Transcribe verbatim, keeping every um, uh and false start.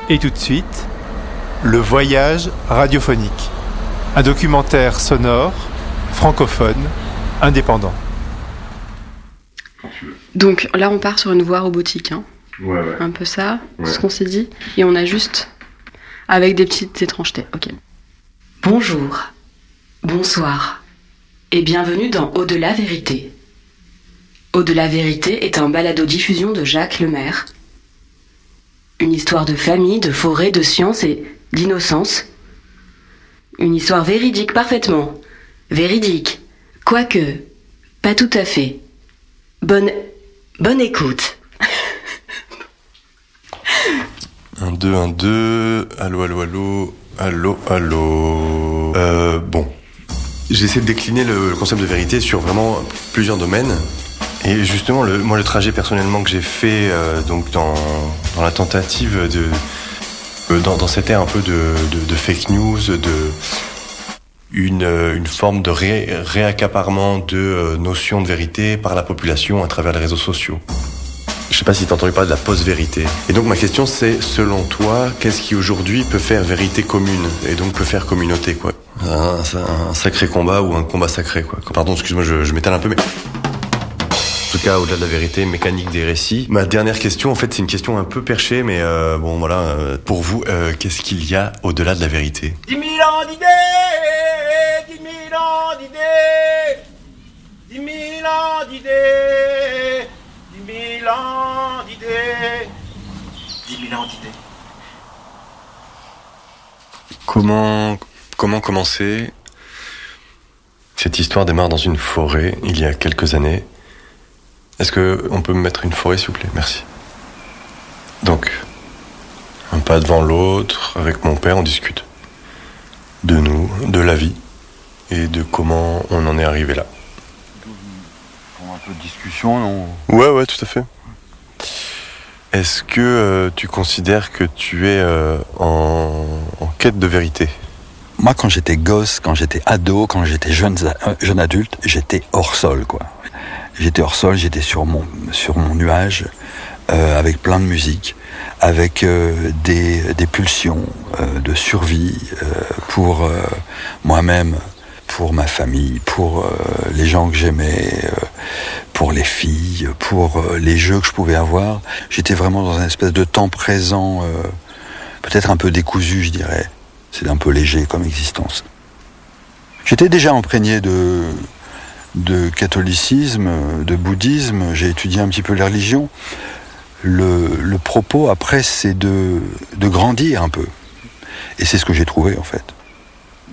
Et tout de suite, le voyage radiophonique. Un documentaire sonore, francophone, indépendant. Donc là, on part sur une voie robotique. Hein. Ouais, ouais. Un peu ça, Ouais. ce qu'on s'est dit. Et on a juste... avec des petites étrangetés. Ok. Bonjour, bonsoir, et bienvenue dans Au-delà Vérité. Au-delà Vérité est un balado-diffusion de Jacques Lemaire. Une histoire de famille, de forêt, de science et d'innocence. Une histoire véridique parfaitement. Véridique. Quoique, pas tout à fait. Bonne... bonne écoute. Un, deux, un, deux. Allô, allô, allô. Allô, allô. Euh, bon. J'essaie de décliner le concept de vérité sur vraiment plusieurs domaines. Et justement, le, moi, le trajet personnellement que j'ai fait euh, donc dans, dans la tentative de... Euh, dans, dans cette ère un peu de, de, de fake news, de... Une, une forme de ré, réaccaparement de euh, notions de vérité par la population à travers les réseaux sociaux. Je sais pas si tu as entendu parler de la post-vérité. Et donc ma question c'est, selon toi, qu'est-ce qui aujourd'hui peut faire vérité commune et donc peut faire communauté, quoi. Un, un sacré combat ou un combat sacré, quoi. Pardon, excuse-moi, je, je m'étale un peu, mais... En tout cas, au-delà de la vérité mécanique des récits. Ma dernière question, en fait, c'est une question un peu perchée, mais euh, bon, voilà. Euh, pour vous, euh, qu'est-ce qu'il y a au-delà de la vérité ? Dix mille ans d'idées, dix mille ans d'idées, dix mille ans d'idées, dix mille ans d'idées, dix mille ans d'idées. Comment, comment commencer ? Cette histoire démarre dans une forêt, il y a quelques années. Est-ce qu'on peut me mettre une forêt, s'il vous plaît ? Merci. Donc, un pas devant l'autre, avec mon père, on discute. De nous, de la vie, et de comment on en est arrivé là. Pour un peu de discussion, non ? Ouais, ouais, tout à fait. Est-ce que euh, tu considères que tu es euh, en, en quête de vérité ? Moi, quand j'étais gosse, quand j'étais ado, quand j'étais jeune, euh, jeune adulte, j'étais hors sol, quoi. J'étais hors sol, j'étais sur mon, sur mon nuage, euh, avec plein de musique, avec euh, des, des pulsions euh, de survie euh, pour euh, moi-même, pour ma famille, pour euh, les gens que j'aimais, euh, pour les filles, pour euh, les jeux que je pouvais avoir. J'étais vraiment dans une espèce de temps présent, euh, peut-être un peu décousu, je dirais. C'est un peu léger comme existence. J'étais déjà imprégné de... de catholicisme, de bouddhisme, j'ai étudié un petit peu les religions. Le, le propos, après, c'est de, de grandir un peu. Et c'est ce que j'ai trouvé, en fait.